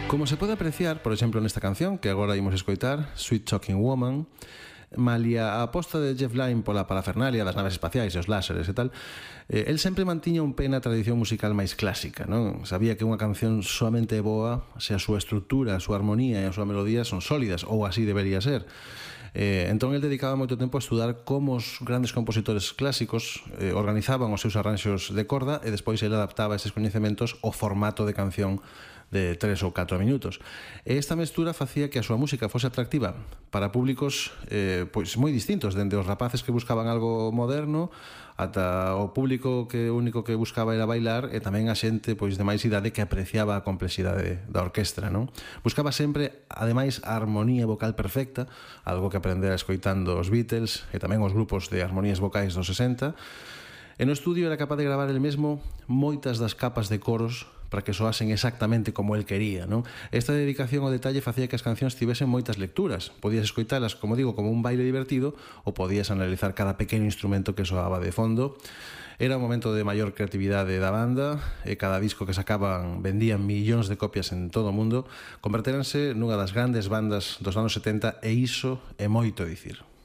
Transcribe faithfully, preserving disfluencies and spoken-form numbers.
Como se pode apreciar, por exemplo, nesta canción que agora imos escoitar, Sweet Talking Woman, malia a aposta de Jeff Lynne pola parafernalia das naves espaciais e os láseres e tal, eh, el sempre mantiña un pé na tradición musical máis clásica, non? Sabía que unha canción soamente é boa se a súa estrutura, a súa armonía e a súa melodía son sólidas, ou así debería ser. Eh, entón el dedicaba moito tempo a estudar como os grandes compositores clásicos eh, organizaban os seus arranxos de corda e despois ele adaptaba estes coñecementos ao formato de canción de tres ou catro minutos. E esta mestura facía que a súa música fose atractiva para públicos eh, pois moi distintos, dende os rapaces que buscaban algo moderno ata o público que o único que buscaba era bailar, e tamén a xente pois de máis idade que apreciaba a complexidade da orquestra, non? Buscaba sempre, ademais, a armonía vocal perfecta, algo que aprendera escoitando os Beatles e tamén os grupos de armonías vocais dos sesenta. E no estudio era capaz de gravar el mesmo moitas das capas de coros para que soasen exactamente como el quería, non? Esta dedicación ao detalle facía que as cancións tivesen moitas lecturas. Podías escoitalas, como digo, como un baile divertido, ou podías analizar cada pequeno instrumento que soaba de fondo. Era un momento de maior creatividade da banda, e cada disco que sacaban vendían millóns de copias en todo o mundo. Convertéranse nunha das grandes bandas dos anos setenta, e iso é moito dicir.